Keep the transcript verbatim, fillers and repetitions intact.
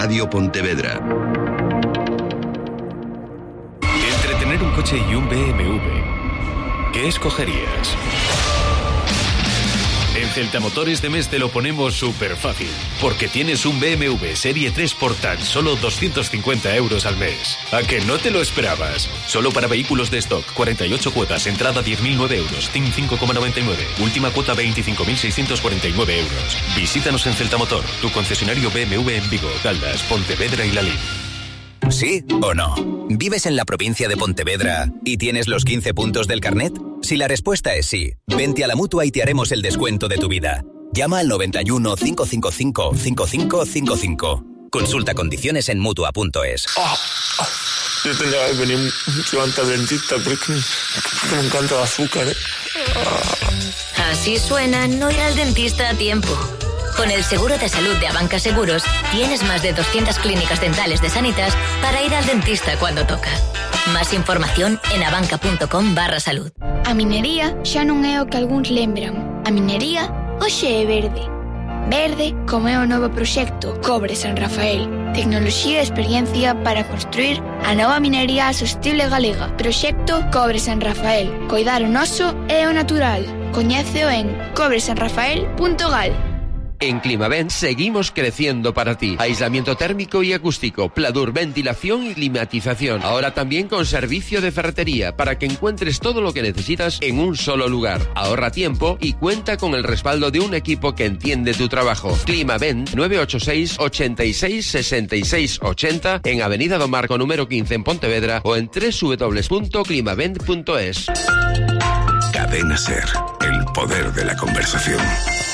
Radio Pontevedra. Entre tener un coche y un B M W, ¿qué escogerías? En Celtamotor este mes te lo ponemos súper fácil, porque tienes un B M W Serie tres por tan solo doscientos cincuenta euros al mes. ¿A que no te lo esperabas? Solo para vehículos de stock, cuarenta y ocho cuotas, entrada diez mil nueve euros, T I N cinco coma noventa y nueve, última cuota veinticinco mil seiscientos cuarenta y nueve euros. Visítanos en Celtamotor, tu concesionario B M W en Vigo, Caldas, Pontevedra y Lalín. ¿Sí o no? ¿Vives en la provincia de Pontevedra y tienes los quince puntos del carnet? Si la respuesta es sí, vente a la Mutua y te haremos el descuento de tu vida. Llama al noventa y uno, cinco cinco cinco, cinco cinco cinco cinco. Consulta condiciones en Mutua punto es. Oh, oh, yo tendría que venir mucho antes al dentista, pero es que me encanta el azúcar, ¿eh? Oh. Así suena no ir al dentista a tiempo. Con el seguro de salud de Abanca Seguros, tienes más de doscientas clínicas dentales de Sanitas para ir al dentista cuando toca. Más información en abanca.com barra salud. A minería xa non é o que algúns lembran. A minería hoxe é verde. Verde como é o novo proxecto Cobre San Rafael. Tecnoloxía e experiencia para construir a nova minería sostible galega. Proxecto Cobre San Rafael. Coidar o noso e o natural. Coñéceo en cobre san rafael punto gal. En Climavent seguimos creciendo para ti. Aislamiento térmico y acústico, pladur, ventilación y climatización. Ahora también con servicio de ferretería para que encuentres todo lo que necesitas en un solo lugar. Ahorra tiempo y cuenta con el respaldo de un equipo que entiende tu trabajo. Climavent nueve ocho seis, ochenta y seis, sesenta y seis, ochenta en Avenida do Marco número quince en Pontevedra o en doble u doble u doble u punto climavent punto es. Cadena Ser, el poder de la conversación.